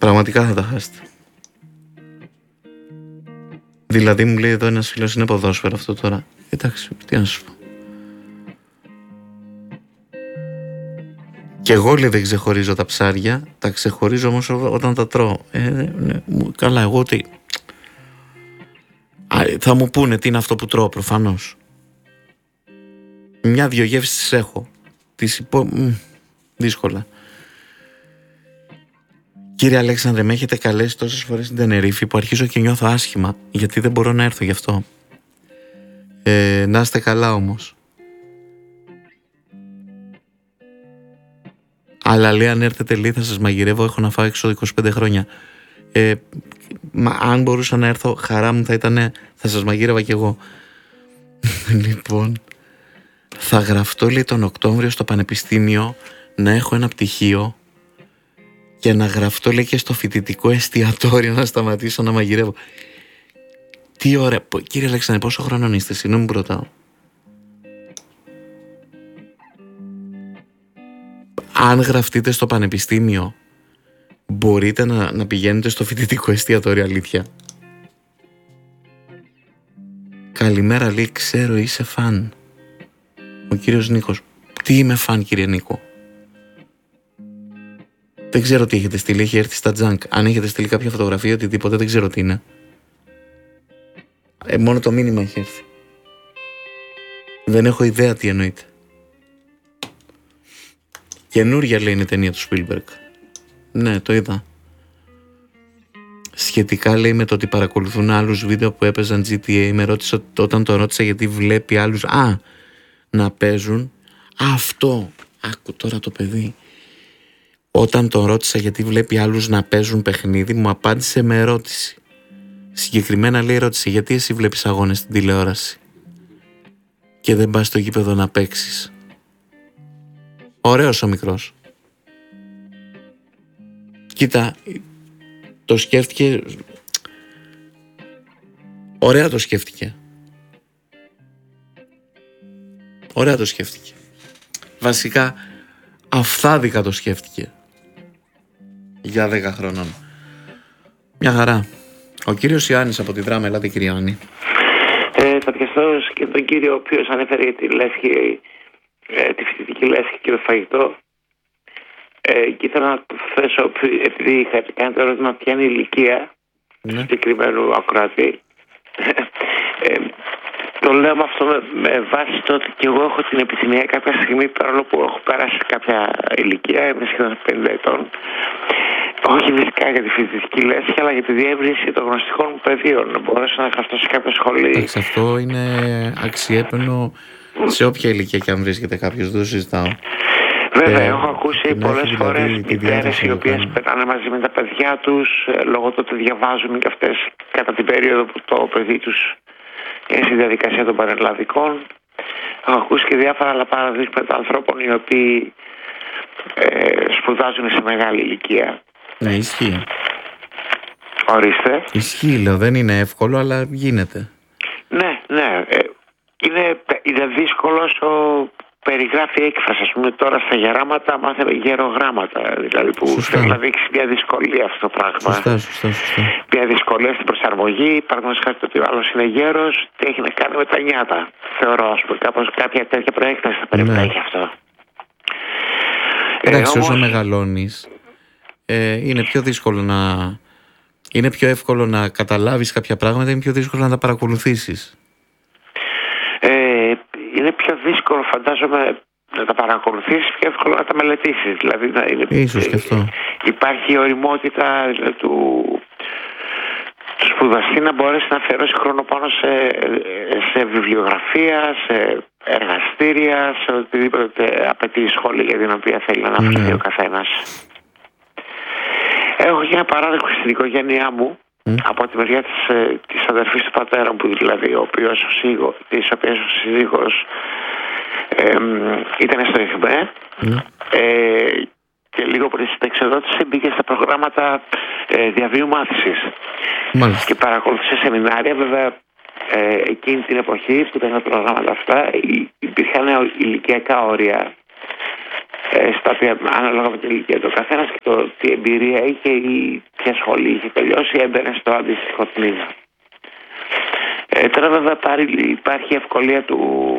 Πραγματικά θα τα χάσετε. Δηλαδή μου λέει εδώ ένας φίλος, είναι ποδόσφαιρο αυτό τώρα. Εντάξει, τι να σου πω. Και εγώ λέει δεν ξεχωρίζω τα ψάρια. Τα ξεχωρίζω όμως όταν τα τρώω. Ναι, καλά, εγώ τι. Θα μου πούνε τι είναι αυτό που τρώω προφανώς. Μια-δυο γεύσεις έχω. Δύσκολα. Κύριε Αλέξανδρε, με έχετε καλέσει τόσες φορές στην Τενερίφη που αρχίζω και νιώθω άσχημα, γιατί δεν μπορώ να έρθω γι' αυτό. Να είστε καλά όμως. Αλλά λέει αν έρθετε λέει θα σας μαγειρεύω, έχω να φάω έξω 25 χρόνια. Αν μπορούσα να έρθω, χαρά μου θα ήταν, θα σας μαγείρευα κι εγώ. Λοιπόν, θα γραφτώ λέει τον Οκτώβριο στο Πανεπιστήμιο να έχω ένα πτυχίο και να γραφτώ λέει και στο φοιτητικό εστιατόριο να σταματήσω να μαγειρεύω. Τι ωραία. Κύριε Αλέξανδρε, πόσο χρόνο είστε, συγγνώμη που ρωτάω. Αν γραφτείτε στο πανεπιστήμιο, μπορείτε να πηγαίνετε στο φοιτητικό εστιατόριο, αλήθεια. Καλημέρα, λέει, ξέρω είσαι φαν. Ο κύριος Νίκος. Τι είμαι φαν, κύριε Νίκο? Δεν ξέρω τι έχετε στείλει, έχει έρθει στα junk. Αν έχετε στείλει κάποια φωτογραφία, οτιδήποτε, δεν ξέρω τι είναι. Μόνο το μήνυμα έχει έρθει. Δεν έχω ιδέα τι εννοείται. Καινούρια λέει είναι η ταινία του Spielberg. Ναι, το είδα. Σχετικά λέει με το ότι παρακολουθούν άλλους βίντεο που έπαιζαν GTA, με ρώτησε όταν το ρώτησα γιατί βλέπει άλλους να παίζουν. Αυτό, άκου τώρα το παιδί. Όταν τον ρώτησα γιατί βλέπει άλλους να παίζουν παιχνίδι, μου απάντησε με ερώτηση. Συγκεκριμένα λέει ρώτησε γιατί εσύ βλέπεις αγώνες στην τηλεόραση και δεν πας στο γήπεδο να παίξεις. Ωραίος ο μικρός. Κοίτα, το σκέφτηκε. Ωραία το σκέφτηκε. Ωραία το σκέφτηκε. Βασικά αφθάδικα το σκέφτηκε. Για 10 χρονών. Μια χαρά. Ο κύριος Ιωάννης από τη Δράμα. Ελάτε κύριε Ιωάννη. Θα πιαστώ και τον κύριο ο οποίος ανέφερε για τη λέσχη, τη φοιτητική λέσχη και το φαγητό. Και ήθελα να το θέσω, επειδή είχα κάνει το ερώτημα ποια είναι η ηλικία του συγκεκριμένου ακροατή. Το λέω με αυτό με βάση το ότι και εγώ έχω την επιθυμία κάποια στιγμή, παρόλο που έχω περάσει κάποια ηλικία, είμαι σχεδόν 50 ετών, όχι φυσικά για τη φοιτητική λέσχη, αλλά για τη διεύρυνση των γνωστικών μου πεδίων. Να μπορέσω να γραφτώ σε κάποια σχολή. Εντάξει, αυτό είναι αξιέπαινο σε όποια ηλικία και αν βρίσκεται κάποιος, δεν το συζητάω. Βέβαια, έχω ακούσει πολλές φορές μητέρες οι οποίες πετάνε μαζί με τα παιδιά τους, λόγω του ότι διαβάζουν και αυτές κατά την περίοδο που το παιδί τους είναι στη διαδικασία των πανελλαδικών. Έχω ακούσει και διάφορα άλλα παραδείγματα ανθρώπων οι οποίοι σπουδάζουν σε μεγάλη ηλικία. Ναι, ισχύει. Ορίστε. Ισχύει, λέω, δεν είναι εύκολο, αλλά γίνεται. Ναι. Είναι δύσκολο περιγράφει έκφραση. Ας πούμε τώρα στα γεράματα μάθε γερογράμματα. Δηλαδή που θέλει να δείξει μια δυσκολία αυτό το πράγμα. Σωστά. Μια δυσκολία στην προσαρμογή. Παραδείγματος χάρη ότι ο άλλος είναι γέρος, τι έχει να κάνει με τα νιάτα. Θεωρώ, ας πούμε, κάπως κάποια τέτοια προέκταση θα πρέπει να έχει αυτό. Εντάξει, όσο μεγαλώνεις, είναι πιο δύσκολο είναι πιο εύκολο να καταλάβεις κάποια πράγματα, είναι πιο δύσκολο να τα παρακολουθήσεις. Είναι πιο δύσκολο, φαντάζομαι, να τα παρακολουθήσεις, πιο εύκολο να τα μελετήσεις. Δηλαδή, ίσως και αυτό. Υπάρχει η οριμότητα του σπουδαστή να μπορέσει να αφιερώσει χρόνο πάνω σε βιβλιογραφία, σε εργαστήρια, σε οτιδήποτε απαιτεί η σχολή για την οποία θέλει να αναφερθεί ο καθένας. Έχω και ένα παράδειγμα στην οικογένειά μου, από τη μεριά της αδερφής του πατέρα μου, δηλαδή, της οποίας ο σύζυγος ήταν στο ΕΧΜΕ και λίγο πριν στην εξοδότηση μπήκε στα προγράμματα διαβίου μάθησης. Και παρακολούθησε σεμινάρια. Βέβαια, εκείνη την εποχή που ήταν τα προγράμματα αυτά υπήρχαν ηλικιακά όρια, στα οποία ανάλογα με την ηλικία του καθένας και τι εμπειρία είχε ή ποια σχολή είχε τελειώσει, έμπαινε στο αντίστοιχο τμήμα. Τώρα βέβαια υπάρχει ευκολία του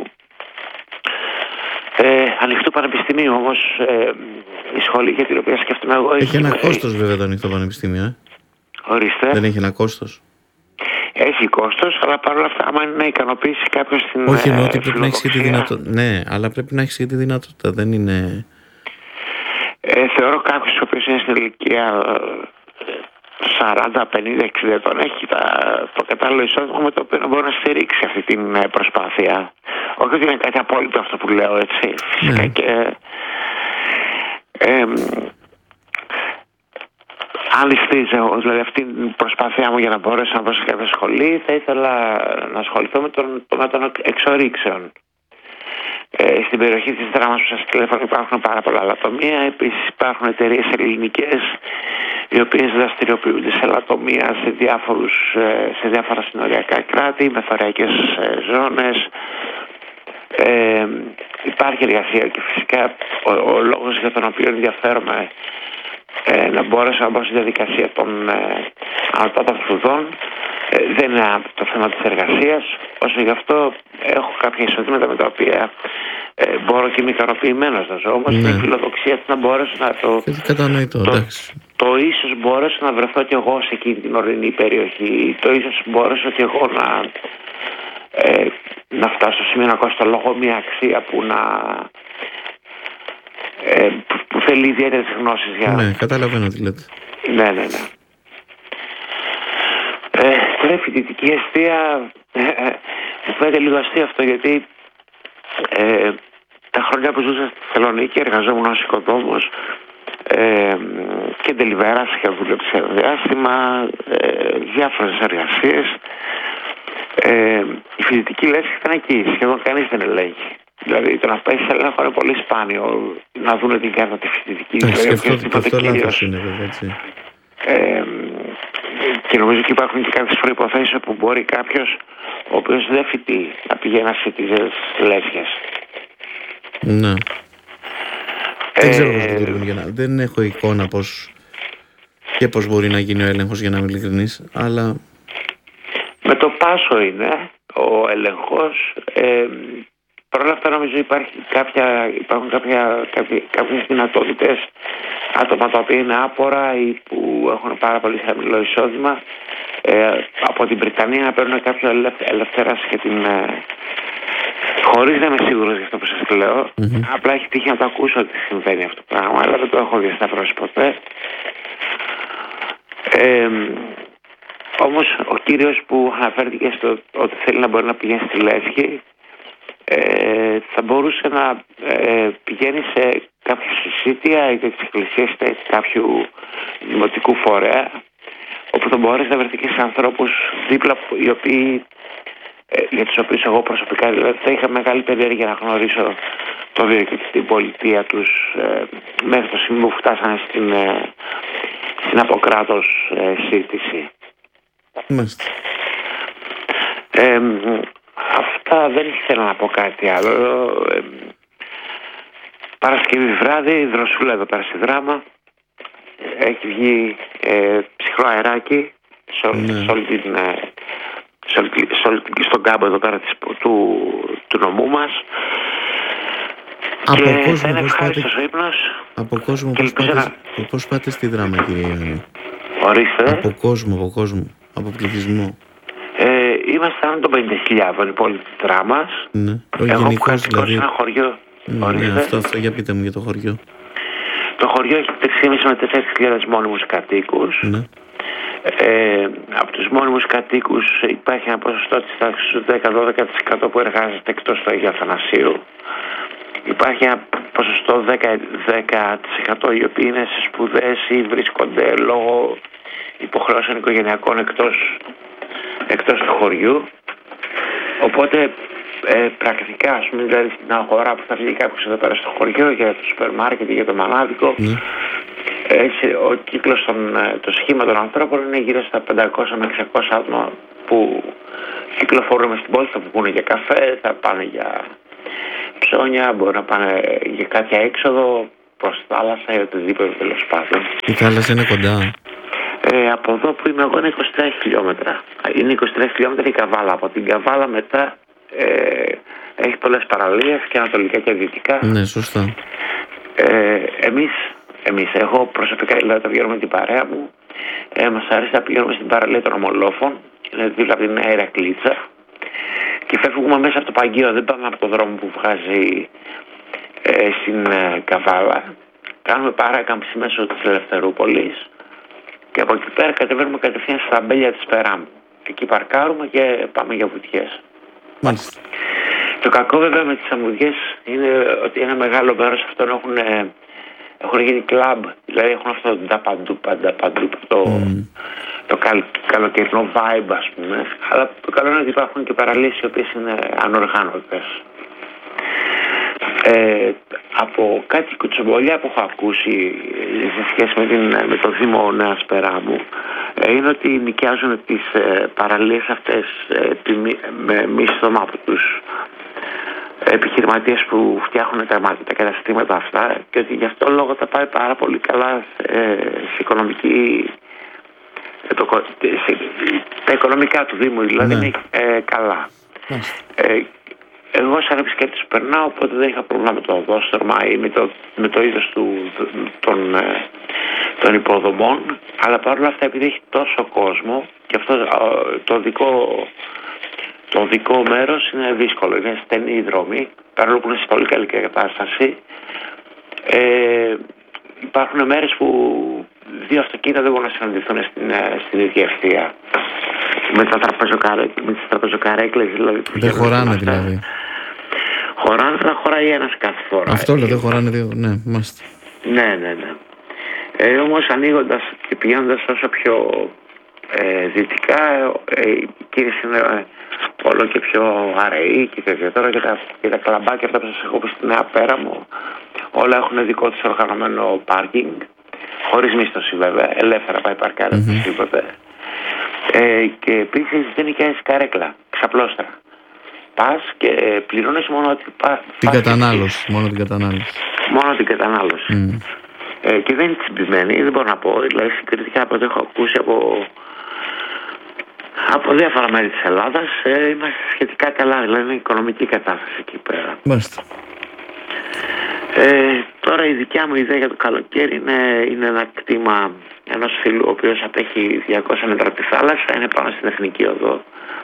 ανοιχτού πανεπιστημίου, όμως η σχολή για την οποία σκέφτομαι εγώ... Έχει ένα κόστος βέβαια το ανοιχτό πανεπιστήμιο, Ορίστε. Δεν έχει ένα κόστος? Έχει κόστος, αλλά παρόλα αυτά, άμα είναι να ικανοποιήσει κάποιος την όχι, εννοώ ότι πρέπει να έχεις και τη δυνατότητα. Ναι, αλλά πρέπει να έχεις και τη δυνατότητα, δεν είναι... θεωρώ κάποιος ο οποίος είναι στην ηλικία 40, 50, 60 ετών έχει το κατάλληλο εισόδημα με το οποίο να μπορεί να στηρίξει αυτή την προσπάθεια. Όχι ότι είναι κάτι απόλυτο αυτό που λέω, έτσι. Ναι. Και, αν ληστίζω, δηλαδή αυτή την προσπάθειά μου για να μπορέσω να μπω σε κάποια σχολή, θα ήθελα να ασχοληθώ με τον εξορίξεων. Στην περιοχή της Δράμας που σας τηλέφωνο υπάρχουν πάρα πολλά λατομεία. Επίσης υπάρχουν εταιρείες ελληνικές οι οποίες δραστηριοποιούνται σε λατομεία σε διάφορα συνοριακά κράτη, μεθοριακές ζώνες. Υπάρχει εργασία και φυσικά ο λόγος για τον οποίο ενδιαφέρομαι να μπορέσω να μπω στη διαδικασία των ανωτάτων σπουδών δεν είναι το θέμα της εργασίας, όσο γι' αυτό έχω κάποια εισοδήματα με τα οποία μπορώ και είμαι ικανοποιημένος να ζω. Όμως είναι η φιλοδοξία του να μπορέσω να το ίσως μπορέσω να βρεθώ κι εγώ σε εκείνη την ορεινή περιοχή, το ίσως μπορέσω κι εγώ να φτάσω στο σημείο να κοστολογώ μια αξία που θέλει ιδιαίτερες γνώσεις για... Ναι, καταλαβαίνω τι λέτε. Ναι. Τώρα η φοιτητική εστία μου φαίνεται λίγο αστείο αυτό, γιατί τα χρόνια που ζούσα στη Θεσσαλονίκη εργαζόμουν ως οικοδόμος και ντελιβέρας, είχα δουλέψει σε διάστημα, διάφορες εργασίες. Η φοιτητική λέξη ήταν εκεί, σχεδόν κανείς δεν ελέγχει. Δηλαδή το να πάει σε έλεγχο είναι πολύ σπάνιο να δουν την κάρτα τη φοιτητική. Αυτό λάθος είναι βέβαια, έτσι. Και νομίζω ότι υπάρχουν και κάποιες προϋποθέσεις που μπορεί κάποιος ο οποίος δεν φοιτεί να πηγαίνει να φοιτήσει στις λέσχες. Ναι. Δεν ξέρω πώς λειτουργούν, δεν έχω εικόνα πώς μπορεί να γίνει ο έλεγχος, για να είμαι ειλικρινής, αλλά... Με το πάσο είναι ο έλεγχος. Παρ' όλα αυτά νομίζω υπάρχουν κάποιες δυνατότητες, άτομα τα οποία είναι άπορα ή που έχουν πάρα πολύ χαμηλό εισόδημα, από την Βρυτανία να παίρνουν κάποιο ελευθέραση για την... χωρίς να είμαι σίγουρος για αυτό που σας λέω. Απλά έχει τύχει να το ακούσω ότι συμβαίνει αυτό το πράγμα, αλλά δεν το έχω διασταυρώσει ποτέ. Όμως ο κύριος που αναφέρθηκε στο ότι θέλει να μπορεί να πηγαίνει στη Λέσχη, θα μπορούσε να πηγαίνει σε κάποια συσίτια είτε της εκκλησίας είτε κάποιου δημοτικού φορέα, όπου θα μπορέσει να βρεθεί και σε ανθρώπους δίπλα, για τους οποίους εγώ προσωπικά δηλαδή θα είχα μεγάλη περιέργεια να γνωρίσω το βίο και την πολιτεία τους, μέχρι το σημείο που φτάσανε στην αποκράτος σύντηση. Μάλιστα. Αυτά, δεν ήθελα να πω κάτι άλλο. Παρασκευή βράδυ, δροσούλα εδώ πέρα στη Δράμα. Έχει βγει ψυχρό αεράκι στον κάμπο εδώ πέρα του νομού μας. Από και κόσμο θα είναι ευχάριστος ο ύπνος. Από κόσμο πώς πάτε στη Δράμα, κύριε Ιωάννη? Ορίστε. Από κόσμο, από πληθυσμό. Είμαστε άνω των 50.000 η πόλη της Δράμας. Ναι. Εγώ που κατοικώ σε ένα χωριό. Ναι, αυτό, για πείτε μου για το χωριό. Το χωριό έχει 3.500 με 4.000 μόνιμους κατοίκους. Ναι. Από τους μόνιμους κατοίκους υπάρχει ένα ποσοστό της τάξης του 10-12% που εργάζεται εκτός του Αγίου Αθανασίου. Υπάρχει ένα ποσοστό 10% οι οποίοι είναι σε σπουδές ή βρίσκονται λόγω υποχρεώσεων οικογενειακών εκτός του χωριού. Οπότε πρακτικά, ας πούμε, δηλαδή στην αγορά που θα βγει κάποιος εδώ πέρα στο χωριό για το σούπερ μάρκετ ή για το μανάδικο, ο κύκλος, το σχήμα των ανθρώπων είναι γύρω στα 500 με 600 άτομα που κυκλοφορούμε στην πόλη, θα βγουν για καφέ, θα πάνε για ψώνια, μπορεί να πάνε για κάποια έξοδο, προς θάλασσα ή οτιδήποτε τέλος πάντων. Η θάλασσα είναι κοντά. Από εδώ που είμαι εγώ είναι 23 χιλιόμετρα. Είναι 23 χιλιόμετρα η Καβάλα. Από την Καβάλα μετά έχει πολλές παραλίες και ανατολικά και δυτικά. Ναι, σωστά. Εγώ προσωπικά δηλαδή τα πηγαίνω με την παρέα μου. Μας αρέσει να πηγαίνουμε στην παραλία των Ομολόφων. Είναι δίπλα από την Νέα Ηρακλήτσα. Και φεύγουμε μέσα από το Παγκαίο. Δεν πάμε από το δρόμο που βγάζει στην Καβάλα. Κάνουμε παράκαμψη μέσω της Ελευθερούπολης. Και από εκεί πέρα κατεβαίνουμε κατευθείαν στα αμπέλια της Περάμου. Εκεί παρκάρουμε και πάμε για βουτιές. Μάλιστα. Το κακό βέβαια με τις αμμουδιές είναι ότι ένα μεγάλο μέρος αυτών έχουν γίνει κλαμπ. Δηλαδή έχουν αυτό το πανταπαντού, το καλοκαιρινό vibe, ας πούμε. Αλλά το καλό είναι ότι υπάρχουν και παραλίες οι οποίες είναι ανοργάνωτες. Από κάτι κουτσομπολιά που έχω ακούσει σε σχέση με το Δήμο Νέας Περάμου είναι ότι νοικιάζουν τις παραλίες αυτές με μίσθωμα από τους επιχειρηματίες που φτιάχνουν τα καταστήματα αυτά και ότι γι' αυτό λόγο θα πάει πάρα πολύ καλά σε οικονομική τα οικονομικά του Δήμου δηλαδή είναι καλά. Εγώ σαν επισκέπτης που περνάω, οπότε δεν είχα πρόβλημα με το οδόστρωμα ή με το είδος των υποδομών, αλλά παρόλα αυτά επειδή έχει τόσο κόσμο και αυτό το δικό μέρος είναι δύσκολο, είναι στενή η δρομή, παρόλο που είναι σε πολύ καλή κατάσταση. Υπάρχουν μέρες που 2 αυτοκίνητα δεν μπορούν να συναντηθούν στην ίδια ευθεία. Με τις τραπεζοκαρέκλες δηλαδή. Δεν χωράνε δηλαδή. Χωράνε, θα χωράει ένας κάθε φορά. Αυτό λέω, δεν χωράνε δύο, ναι, μάλιστα. Ναι. Όμως ανοίγοντας και πηγαίνοντας όσο πιο δυτικά, οι κύριες είναι όλο και πιο αραιοί και τέτοια. Τώρα και τα κλαμπάκια αυτά που σας έχω πει στη Νέα Πέραμο, όλα έχουν δικό τους οργανωμένο πάρκινγκ, χωρίς μίσθωση βέβαια, ελεύθερα πάει παρκάρει οτιδήποτε. Και επίσης δεν νοικιάζεις καρέκλα, ξαπλώστρα. Πας και πληρώνεις μόνο την κατανάλωση. Μόνο την κατανάλωση. Και δεν είναι τσιμπημένη, δεν μπορώ να πω. Δηλαδή συγκριτικά από ό,τι έχω ακούσει από διάφορα μέρη της Ελλάδας, είμαστε σχετικά καλά. Δηλαδή είναι οικονομική κατάσταση εκεί πέρα. Μάλιστα. Τώρα η δικιά μου ιδέα για το καλοκαίρι είναι ένα κτήμα ενός φίλου ο οποίος απέχει 200 μέτρα από τη θάλασσα, είναι πάνω στην Εθνική Οδό.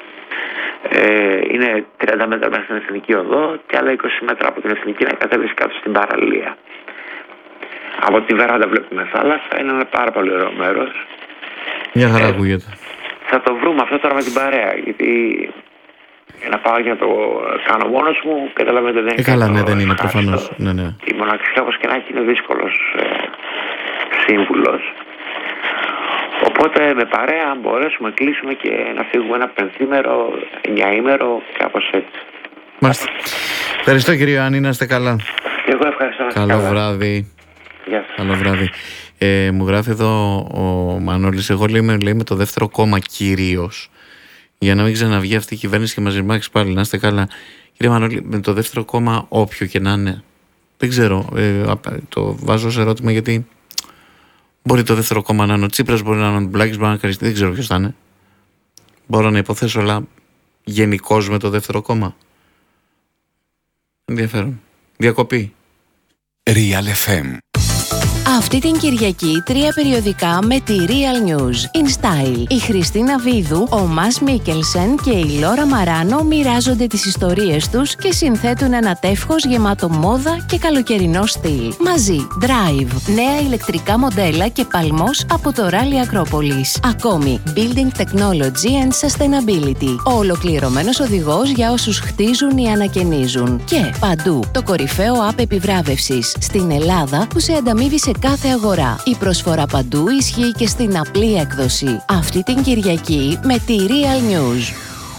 Είναι 30 μέτρα μέσα στην Εθνική Οδό και άλλα 20 μέτρα από την Εθνική να κατέβεις κάτω στην παραλία. Από τη βεράντα βλέπουμε θάλασσα, είναι ένα πάρα πολύ ωραίο μέρος. Μια χαρά ακούγεται. Θα το βρούμε αυτό τώρα με την παρέα, γιατί να πάω για να το κάνω μόνος μου, καταλαβαίνετε δεν είναι. Καλά, ναι, δεν είναι προφανώς. Ναι. Η μοναξιά όπως και να έχει είναι δύσκολος σύμβουλος. Οπότε με παρέα, αν μπορέσουμε, κλείσουμε και να φύγουμε ένα 5ήμερο, 9ήμερο, κάπως έτσι. Μάλιστα. Ευχαριστώ κύριε Ιωάννη, να είστε καλά. Και εγώ ευχαριστώ. Καλό βράδυ. Γεια σας. Καλό βράδυ. Μου γράφει εδώ ο Μανώλης, εγώ λέει με το δεύτερο κόμμα κυρίως, για να μην ξαναβγεί αυτή η κυβέρνηση και μας ρημάξει πάλι. Να είστε καλά. Κύριε Μανώλη, με το δεύτερο κόμμα όποιο και να είναι, δεν ξέρω, το βάζω σε ερώτημα γιατί μπορεί το δεύτερο κόμμα να είναι ο Τσίπρας, μπορεί να είναι ο Μπλάκης, μπορεί να είναι ο Καριστή, δεν ξέρω ποιος θα είναι. Μπορώ να υποθέσω, αλλά γενικώς με το δεύτερο κόμμα. Ενδιαφέρον. Διακοπή. Real FM. Αυτή την Κυριακή 3 περιοδικά με τη Real News. In Style. Η Χριστίνα Βίδου, ο Μας Μίκελσεν και η Λόρα Μαράνο μοιράζονται τις ιστορίες τους και συνθέτουν ένα τεύχος γεμάτο μόδα και καλοκαιρινό στυλ. Μαζί, Drive, νέα ηλεκτρικά μοντέλα και παλμός από το Rally Ακρόπολης. Ακόμη, Building Technology and Sustainability. Ο ολοκληρωμένος οδηγός για όσους χτίζουν ή ανακαινίζουν. Και παντού, το κορυφαίο app επιβράβευσης στην Ελλάδα που σε ανταμείβει σε κάθε αγορά. Η προσφορά παντού ισχύει και στην απλή έκδοση. Αυτή την Κυριακή με τη Real News.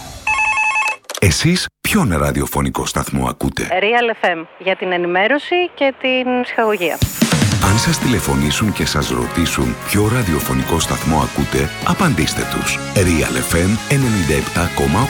Εσείς ποιον ραδιοφωνικό σταθμό ακούτε? Real FM, για την ενημέρωση και την ψυχαγωγία. Αν σας τηλεφωνήσουν και σας ρωτήσουν ποιο ραδιοφωνικό σταθμό ακούτε, απαντήστε τους. Real FM 97,8.